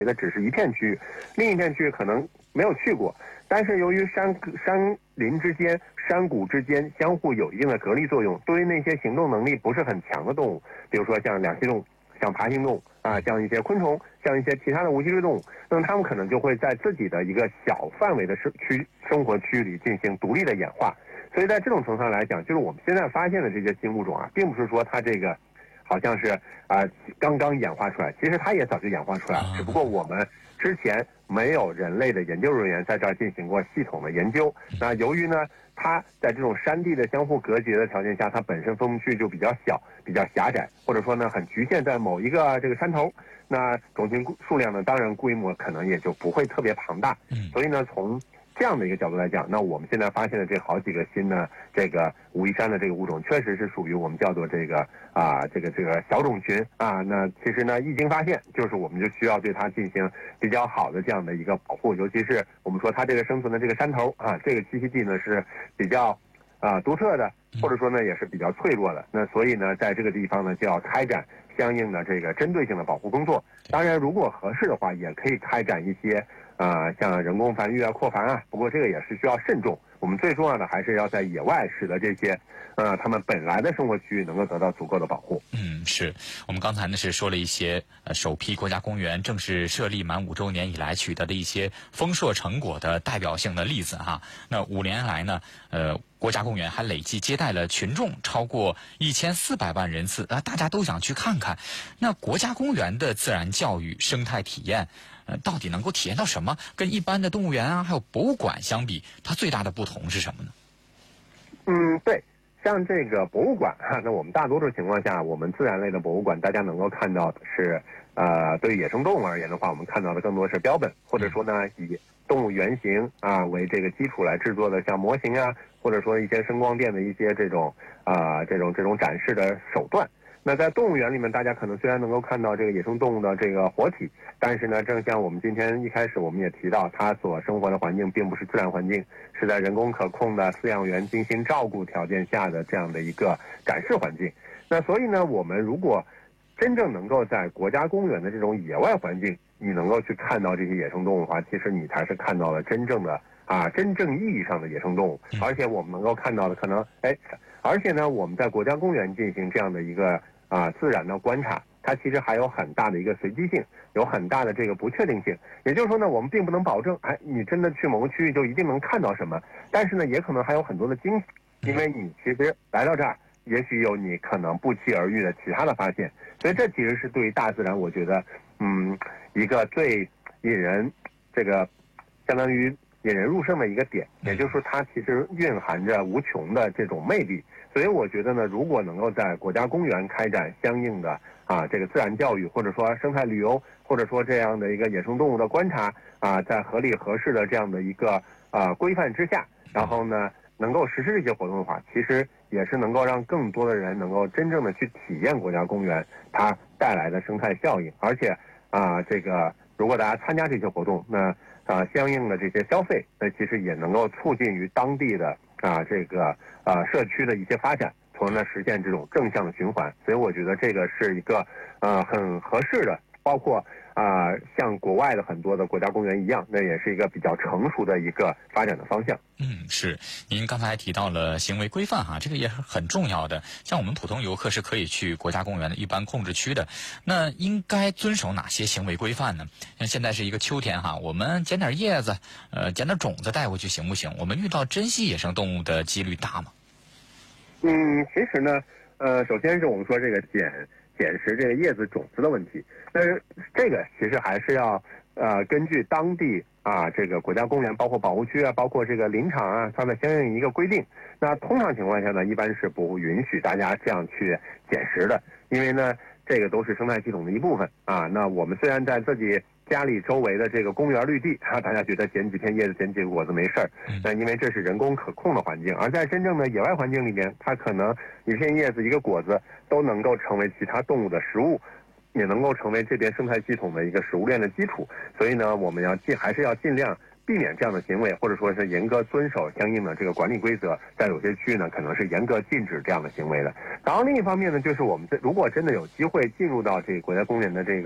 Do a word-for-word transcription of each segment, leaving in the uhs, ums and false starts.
的只是一片区域，另一片区域可能没有去过。但是由于山山林之间、山谷之间相互有一定的隔离作用，对于那些行动能力不是很强的动物，比如说像两栖动物、像爬行动物啊，像一些昆虫、像一些其他的无脊椎动物，那么它们可能就会在自己的一个小范围的生区生活区域里进行独立的演化。所以在这种程度上来讲，就是我们现在发现的这些新物种啊，并不是说它这个好像是啊、呃、刚刚演化出来，其实它也早就演化出来了，只不过我们之前没有人类的研究人员在这儿进行过系统的研究。那由于呢，它在这种山地的相互隔绝的条件下，它本身分布区就比较小、比较狭窄，或者说呢很局限在某一个这个山头。那种群数量呢，当然规模可能也就不会特别庞大。所以呢，从这样的一个角度来讲，那我们现在发现的这好几个新的这个武夷山的这个物种，确实是属于我们叫做这个啊这个这个小种群啊。那其实呢，一经发现，就是我们就需要对它进行比较好的这样的一个保护，尤其是我们说它这个生存的这个山头啊，这个栖息地呢是比较啊独特的，或者说呢也是比较脆弱的。那所以呢，在这个地方呢就要开展相应的这个针对性的保护工作。当然，如果合适的话，也可以开展一些啊、呃，像人工繁育啊、扩繁啊。不过这个也是需要慎重。我们最重要的还是要在野外使得这些，呃，他们本来的生活区域能够得到足够的保护。 嗯，是我们刚才呢是说了一些呃首批国家公园正式设立满五周年以来取得的一些丰硕成果的代表性的例子哈。那五年来呢，呃。国家公园还累计接待了群众超过一千四百万人次啊，大家都想去看看。那国家公园的自然教育、生态体验，呃，到底能够体验到什么？跟一般的动物园啊，还有博物馆相比，它最大的不同是什么呢？ 嗯，对，像这个博物馆哈，那我们大多数情况下，我们自然类的博物馆，大家能够看到的是，呃，对于野生动物而言的话，我们看到的更多是标本，或者说呢，以动物原型啊为这个基础来制作的，像模型啊。或者说一些声光电的一些这种啊、呃、这种这种展示的手段。那在动物园里面，大家可能虽然能够看到这个野生动物的这个活体，但是呢，正像我们今天一开始我们也提到，它所生活的环境并不是自然环境，是在人工可控的饲养员精心照顾条件下的这样的一个展示环境。那所以呢，我们如果真正能够在国家公园的这种野外环境，你能够去看到这些野生动物的话，其实你才是看到了真正的啊，真正意义上的野生动物。而且我们能够看到的可能，哎，而且呢，我们在国家公园进行这样的一个啊自然的观察，它其实还有很大的一个随机性，有很大的这个不确定性。也就是说呢，我们并不能保证，哎，你真的去某个区域就一定能看到什么，但是呢，也可能还有很多的惊喜，因为你其实来到这儿，也许有你可能不期而遇的其他的发现。所以这其实是对于大自然，我觉得，嗯，一个最引人这个相当于引人入胜的一个点，也就是说它其实蕴含着无穷的这种魅力。所以我觉得呢，如果能够在国家公园开展相应的啊这个自然教育，或者说生态旅游，或者说这样的一个野生动物的观察啊，在合理合适的这样的一个啊规范之下，然后呢能够实施这些活动的话，其实也是能够让更多的人能够真正的去体验国家公园它带来的生态效应。而且啊这个如果大家参加这些活动，那啊，相应的这些消费，那其实也能够促进于当地的啊这个啊社区的一些发展，从而呢实现这种正向的循环。所以我觉得这个是一个呃很合适的，包括啊、呃、像国外的很多的国家公园一样，那也是一个比较成熟的一个发展的方向。 嗯，是。您刚才提到了行为规范哈，这个也是很重要的。像我们普通游客是可以去国家公园的一般控制区的，那应该遵守哪些行为规范呢？像现在是一个秋天哈，我们捡点叶子，呃，捡点种子带回去行不行？我们遇到珍稀野生动物的几率大吗？ 嗯，其实呢，呃，首先是我们说这个捡捡拾这个叶子种子的问题，但是这个其实还是要呃根据当地啊这个国家公园，包括保护区啊，包括这个林场啊，它的相应一个规定。那通常情况下呢，一般是不允许大家这样去捡拾的，因为呢，这个都是生态系统的一部分啊。那我们虽然在自己家里周围的这个公园绿地啊，大家觉得捡几片叶子、捡几个果子没事儿，那因为这是人工可控的环境。而在真正的野外环境里面，它可能一片叶子、一个果子都能够成为其他动物的食物，也能够成为这边生态系统的一个食物链的基础。所以呢，我们要尽还是要尽量避免这样的行为，或者说是严格遵守相应的这个管理规则。在有些区域呢，可能是严格禁止这样的行为的。然后另一方面呢，就是我们如果真的有机会进入到这个国家公园的这个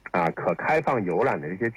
啊可开放游览的这些